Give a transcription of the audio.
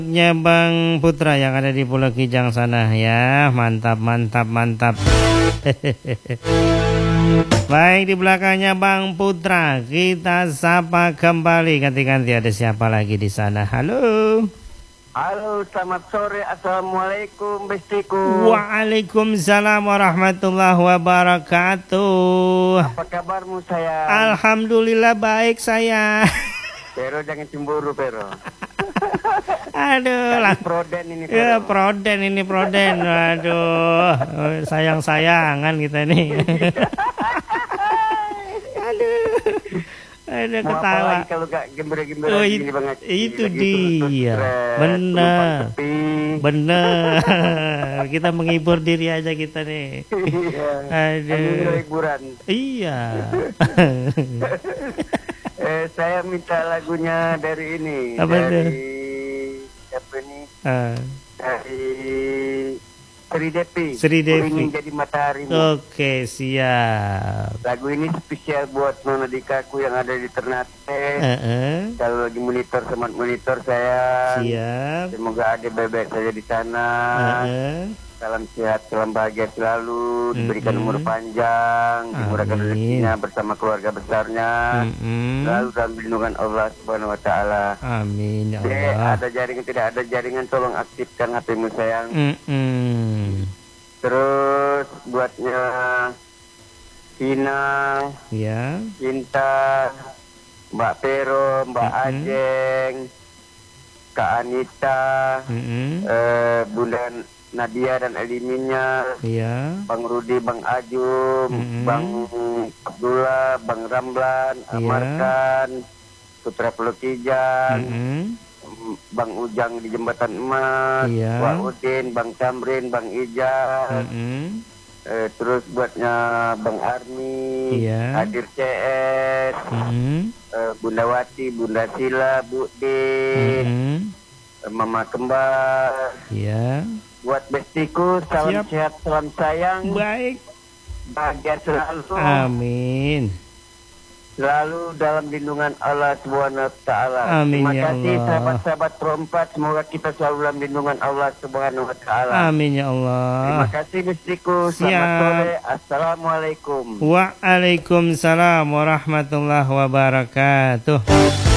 nya Bang Putra yang ada di Pulau Kijang sana ya. Mantap. Baik, di belakangnya Bang Putra, kita sapa kembali ganti-ganti. Ada siapa lagi di sana? Halo. Halo, selamat sore. Assalamualaikum, bestiku. Waalaikumsalam warahmatullahi wabarakatuh. Apa kabarmu, sayang? Alhamdulillah baik saya. Pero jangan cemburu, Pero. Aduh lah. Proden ini, Pero. Ya, proden. Aduh, sayang-sayangan kita nih. Ada Mau ketawa. apa lagi kalau gak gembira-gembira gini, Bang Haji? Itu Lagi dia. Bener. Kita menghibur diri aja kita nih. Aduh. Hiburan. Iya. Saya minta lagunya dari ini. Apa dari itu? Siapa ini? Dari Sri Devi. Ingin jadi mataharimu. Oke, siap. Lagu ini spesial buat Nona Dikaku yang ada di Ternate. Kalau lagi semat monitor saya. Siap. Semoga ada bebek saja di sana. Salam sehat, salam bahagia selalu, diberikan umur panjang, dimurahkan rezekinya bersama keluarga besarnya, selalu dalam lindungan Allah Subhanahu Wa Taala. Amin ya Allah. Ada jaringan, tidak ada jaringan, tolong aktifkan HP-mu, sayang. Terus buatnya Tina, ya, Cinta, Mbak Pero, Mbak Ajeng, Kak Anita, Bunda Nadia dan Eliminnya, Bang Rudi, Bang Ajum, Bang Abdullah, Bang Ramlan, Amarkan, Putra Pulau Kijang, Bang Ujang di Jembatan Emas, Wak Udin, Bang Camrin, Bang Ija, terus buatnya Bang Armi, Hadir CS, Bunda Wati, Bunda Sila, Bu Din, Mama Kembar, buat bestiku, salam sehat, salam sayang. Baik. Bahagia selalu. Amin. Selalu dalam lindungan Allah Subhanahu Wa Taala. Amin. Terima kasih Allah. sahabat-sahabat Pro4. Semoga kita selalu dalam lindungan Allah Subhanahu Wa Taala. Amin ya Allah. Terima kasih bestiku. Selamat sore. Assalamualaikum. Waalaikumsalam warahmatullahi wabarakatuh.